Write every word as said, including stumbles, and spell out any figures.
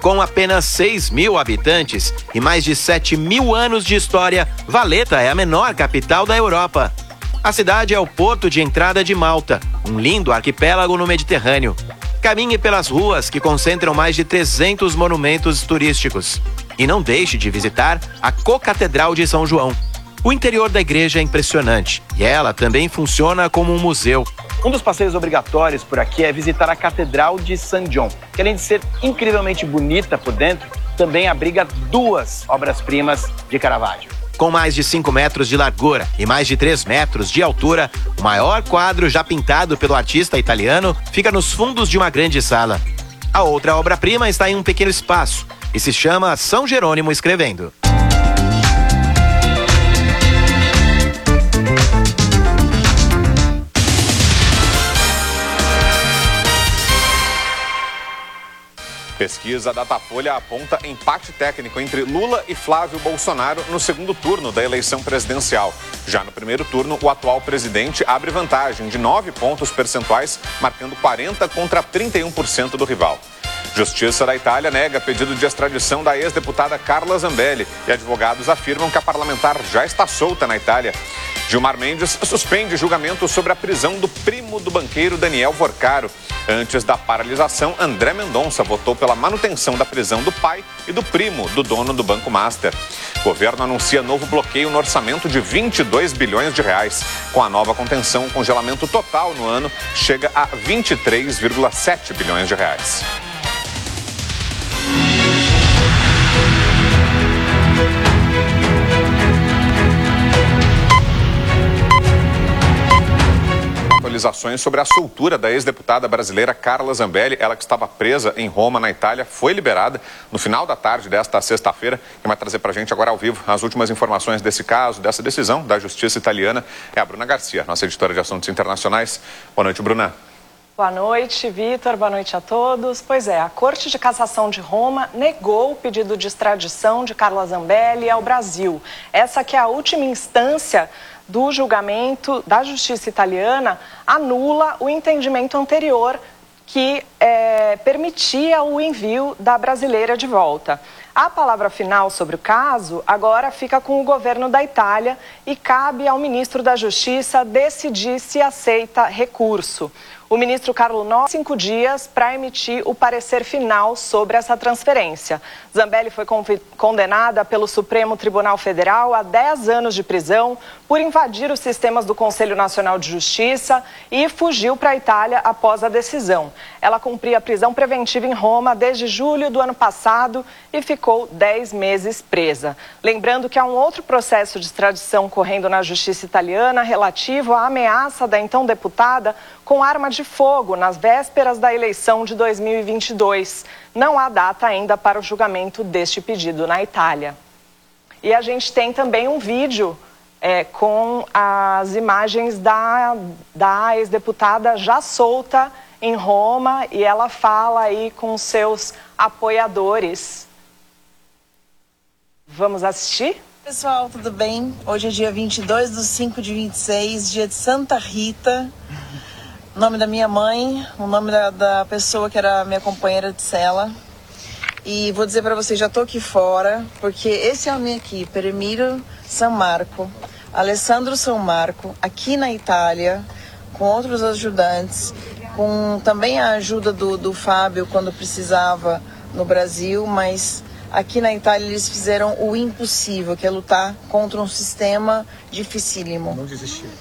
Com apenas seis mil habitantes e mais de sete mil anos de história, Valletta é a menor capital da Europa. A cidade é o porto de entrada de Malta, um lindo arquipélago no Mediterrâneo. Caminhe pelas ruas que concentram mais de trezentos monumentos turísticos. E não deixe de visitar a Co-Catedral de São João. O interior da igreja é impressionante e ela também funciona como um museu. Um dos passeios obrigatórios por aqui é visitar a Catedral de San John, que além de ser incrivelmente bonita por dentro, também abriga duas obras-primas de Caravaggio. Com mais de cinco metros de largura e mais de três metros de altura, o maior quadro já pintado pelo artista italiano fica nos fundos de uma grande sala. A outra obra-prima está em um pequeno espaço e se chama São Jerônimo Escrevendo. Pesquisa Datafolha aponta empate técnico entre Lula e Flávio Bolsonaro no segundo turno da eleição presidencial. Já no primeiro turno, o atual presidente abre vantagem de nove pontos percentuais, marcando quarenta contra trinta e um por cento do rival. Justiça da Itália nega pedido de extradição da ex-deputada Carla Zambelli e advogados afirmam que a parlamentar já está solta na Itália. Gilmar Mendes suspende julgamento sobre a prisão do primo do banqueiro Daniel Vorcaro. Antes da paralisação, André Mendonça votou pela manutenção da prisão do pai e do primo do dono do Banco Master. O governo anuncia novo bloqueio no orçamento de vinte e dois bilhões de reais. Com a nova contenção, o congelamento total no ano chega a vinte e três vírgula sete bilhões de reais. Atualizações sobre a soltura da ex-deputada brasileira Carla Zambelli, ela que estava presa em Roma, na Itália, foi liberada no final da tarde desta sexta-feira. Quem vai trazer para a gente agora ao vivo as últimas informações desse caso, dessa decisão da justiça italiana, é a Bruna Garcia, nossa editora de assuntos internacionais. Boa noite, Bruna. Boa noite, Vitor. Boa noite a todos. Pois é, a Corte de Cassação de Roma negou o pedido de extradição de Carla Zambelli ao Brasil. Essa que é a última instância do julgamento da justiça italiana, anula o entendimento anterior que é, permitia o envio da brasileira de volta. A palavra final sobre o caso agora fica com o governo da Itália e cabe ao ministro da Justiça decidir se aceita recurso. O ministro Carlo Nordio tem cinco dias para emitir o parecer final sobre essa transferência. Zambelli foi condenada pelo Supremo Tribunal Federal a dez anos de prisão por invadir os sistemas do Conselho Nacional de Justiça e fugiu para a Itália após a decisão. Ela cumpria prisão preventiva em Roma desde julho do ano passado e ficou dez meses presa. Lembrando que há um outro processo de extradição correndo na justiça italiana relativo à ameaça da então deputada com arma de fogo nas vésperas da eleição de dois mil e vinte e dois. Não há data ainda para o julgamento deste pedido na Itália. E a gente tem também um vídeo é, com as imagens da, da ex-deputada já solta em Roma e ela fala aí com seus apoiadores. Vamos assistir? Pessoal, tudo bem? Hoje é dia vinte e dois de cinco de vinte e seis, dia de Santa Rita. O nome da minha mãe, o nome da, da pessoa que era minha companheira de cela. E vou dizer para vocês, já tô aqui fora, porque esse homem aqui, Peremiro San Marco, Alessandro San Marco, aqui na Itália, com outros ajudantes, com também a ajuda do, do Fábio quando precisava no Brasil, mas aqui na Itália eles fizeram o impossível, que é lutar contra um sistema dificílimo. Não desistir.